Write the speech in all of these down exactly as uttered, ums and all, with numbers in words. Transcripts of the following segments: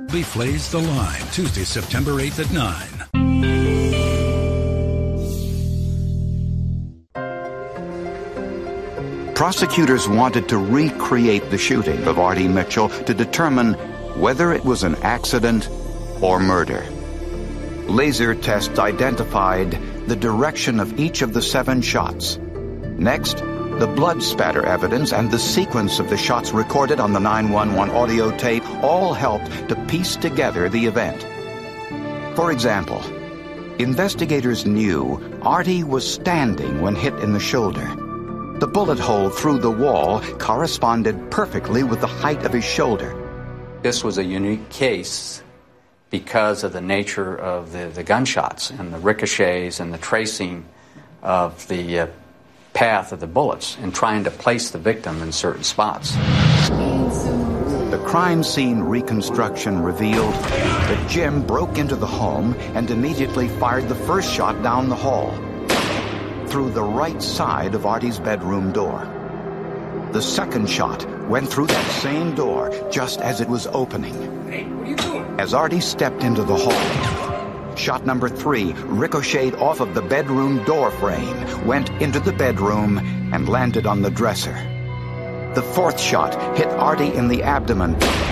Flays the Line, Tuesday, September eighth at nine. Prosecutors wanted to recreate the shooting of Artie Mitchell to determine whether it was an accident or murder. Laser tests identified the direction of each of the seven shots. Next, the blood spatter evidence and the sequence of the shots recorded on the nine one one audio tape all helped to piece together the event. For example, investigators knew Artie was standing when hit in the shoulder. The bullet hole through the wall corresponded perfectly with the height of his shoulder. This was a unique case because of the nature of the, the gunshots and the ricochets and the tracing of the uh, path of the bullets and trying to place the victim in certain spots. The crime scene reconstruction revealed that Jim broke into the home and immediately fired the first shot down the hall, through the right side of Artie's bedroom door. The second shot went through that same door just as it was opening. Hey, what are you doing? As Artie stepped into the hall, shot number three ricocheted off of the bedroom door frame, went into the bedroom, and landed on the dresser. The fourth shot hit Artie in the abdomen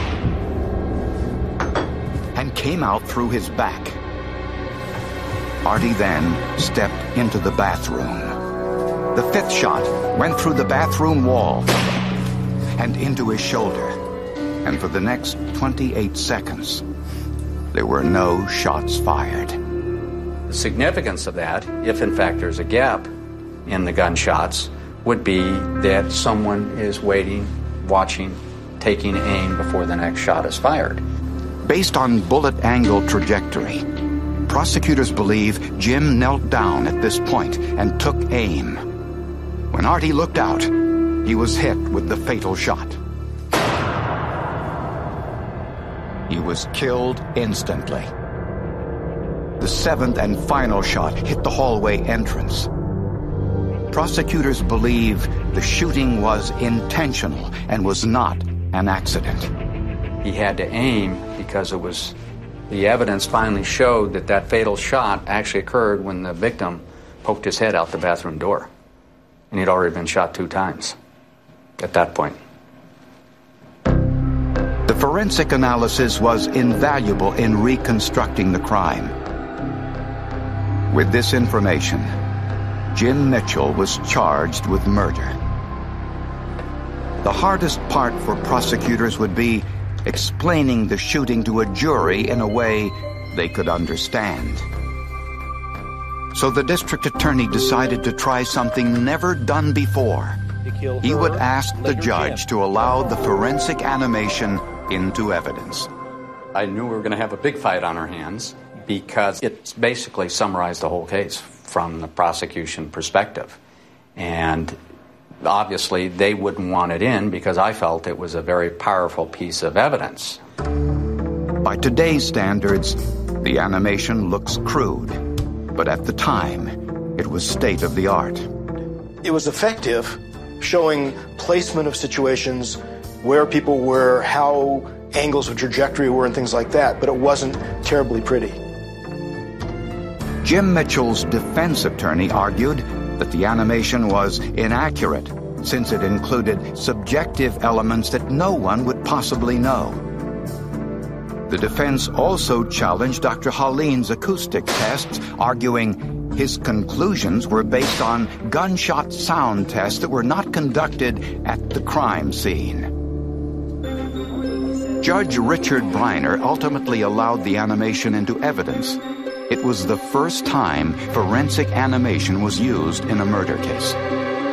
and came out through his back. Artie then stepped into the bathroom. The fifth shot went through the bathroom wall and into his shoulder. And for the next twenty-eight seconds, there were no shots fired. The significance of that, if in fact there's a gap in the gunshots, would be that someone is waiting, watching, taking aim before the next shot is fired. Based on bullet angle trajectory, prosecutors believe Jim knelt down at this point and took aim. When Artie looked out, he was hit with the fatal shot. He was killed instantly. The seventh and final shot hit the hallway entrance. Prosecutors believe the shooting was intentional and was not an accident. He had to aim because it was, the evidence finally showed that that fatal shot actually occurred when the victim poked his head out the bathroom door. And he'd already been shot two times at that point. The forensic analysis was invaluable in reconstructing the crime. With this information, Jim Mitchell was charged with murder. The hardest part for prosecutors would be explaining the shooting to a jury in a way they could understand. So the district attorney decided to try something never done before. He would ask the judge to allow the forensic animation into evidence. I knew we were going to have a big fight on our hands because it basically summarized the whole case from the prosecution perspective. And obviously they wouldn't want it in because I felt it was a very powerful piece of evidence. By today's standards, the animation looks crude, but at the time, it was state-of-the-art. It was effective, showing placement of situations, where people were, how angles of trajectory were, and things like that, but it wasn't terribly pretty. Jim Mitchell's defense attorney argued that the animation was inaccurate since it included subjective elements that no one would possibly know. The defense also challenged Doctor Holeen's acoustic tests, arguing his conclusions were based on gunshot sound tests that were not conducted at the crime scene. Judge Richard Briner ultimately allowed the animation into evidence. It was the first time forensic animation was used in a murder case.